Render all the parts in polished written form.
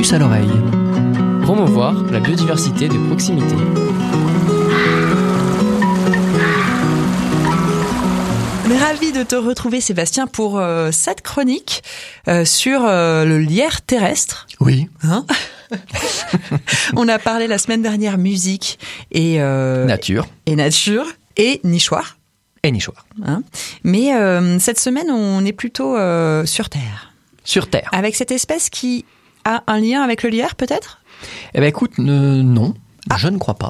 Puce à l'oreille. Promouvoir la biodiversité de proximité. On est ravis de te retrouver, Sébastien, pour cette chronique sur le lierre terrestre. Oui. Hein? On a parlé la semaine dernière musique et Nature. Et nichoir. Et nichoir. Hein? Mais cette semaine, on est plutôt sur Terre. Sur Terre. Avec cette espèce qui a un lien avec le lierre, peut-être ? Eh ben écoute, non, je ne crois pas.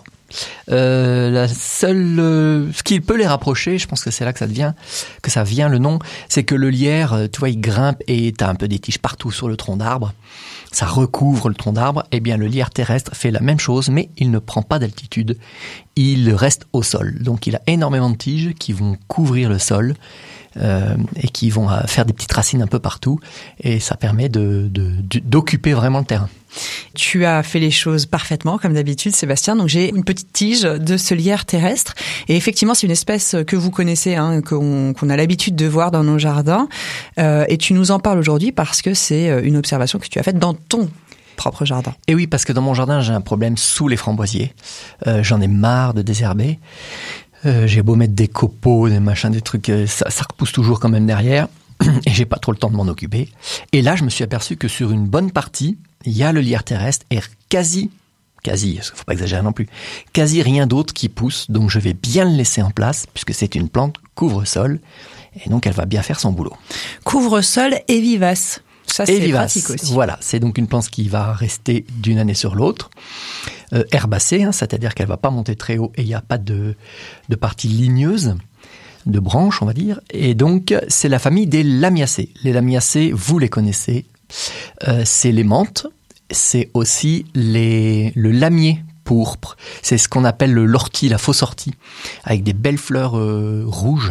La seule, ce qui peut les rapprocher, je pense que c'est là que ça vient le nom, c'est que le lierre, tu vois, il grimpe et t'as un peu des tiges partout sur le tronc d'arbre. Ça recouvre le tronc d'arbre. Eh bien, le lierre terrestre fait la même chose, mais il ne prend pas d'altitude. Il reste au sol. Donc, il a énormément de tiges qui vont couvrir le sol et qui vont faire des petites racines un peu partout. Et ça permet d'occuper vraiment le terrain. Tu as fait les choses parfaitement, comme d'habitude, Sébastien. Donc, j'ai une petite tige de ce lierre terrestre. Et effectivement, c'est une espèce que vous connaissez, hein, qu'on a l'habitude de voir dans nos jardins. Et tu nous en parles aujourd'hui parce que c'est une observation que tu as faite dans ton propre jardin. Et oui, parce que dans mon jardin, j'ai un problème sous les framboisiers. J'en ai marre de désherber. J'ai beau mettre des copeaux, des machins, des trucs, ça repousse toujours quand même derrière. Et j'ai pas trop le temps de m'en occuper. Et là, je me suis aperçu que sur une bonne partie, il y a le lierre terrestre et quasi, faut pas exagérer non plus, quasi rien d'autre qui pousse. Donc je vais bien le laisser en place puisque c'est une plante couvre-sol et donc elle va bien faire son boulot. Couvre-sol et vivace. Ça, c'est pratique aussi. Voilà, c'est donc une plante qui va rester d'une année sur l'autre. Herbacée, hein, c'est-à-dire qu'elle va pas monter très haut et il n'y a pas de partie ligneuse, de branches, on va dire. Et donc, c'est la famille des lamiacées. Les lamiacées, vous les connaissez. C'est les menthes. C'est aussi le lamier pourpre. C'est ce qu'on appelle l'ortie, la fausse ortie, avec des belles fleurs rouges.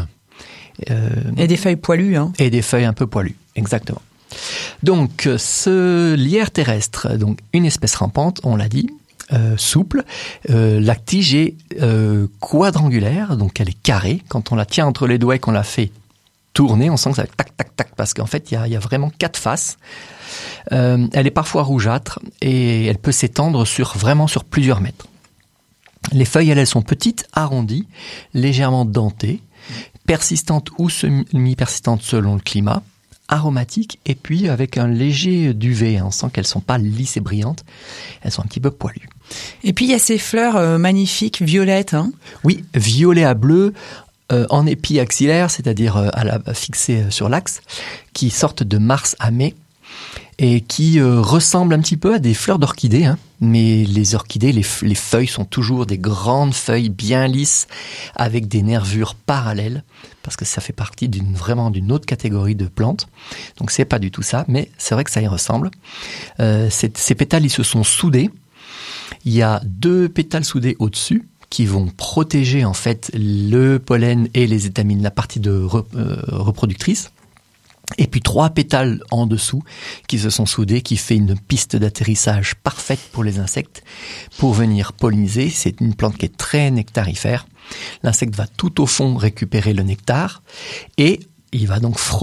Et des feuilles poilues. Hein. Et des feuilles un peu poilues, exactement. Donc, ce lierre terrestre, donc une espèce rampante, on l'a dit, souple. La tige est quadrangulaire, donc elle est carrée. Quand on la tient entre les doigts et qu'on la fait tourner, on sent que ça va tac, tac, tac, parce qu'en fait, il y a vraiment 4 faces. Elle est parfois rougeâtre et elle peut s'étendre vraiment sur plusieurs mètres. Les feuilles, elles sont petites, arrondies, légèrement dentées, persistantes ou semi-persistantes selon le climat, aromatiques et puis avec un léger duvet. On sent qu'elles sont pas lisses et brillantes, elles sont un petit peu poilues. Et puis il y a ces fleurs magnifiques, violettes. Hein. Oui, violet à bleu, en épi axillaire, c'est-à-dire fixées sur l'axe, qui sortent de mars à mai et qui ressemblent un petit peu à des fleurs d'orchidées. Hein. Mais les orchidées, les feuilles sont toujours des grandes feuilles bien lisses avec des nervures parallèles parce que ça fait partie d'une autre catégorie de plantes. Donc c'est pas du tout ça, mais c'est vrai que ça y ressemble. Ces pétales, ils se sont soudés. Il y a 2 pétales soudés au-dessus qui vont protéger en fait le pollen et les étamines, la partie reproductrice. Et puis 3 pétales en dessous qui se sont soudés, qui fait une piste d'atterrissage parfaite pour les insectes pour venir polliniser. C'est une plante qui est très nectarifère. L'insecte va tout au fond récupérer le nectar et il va donc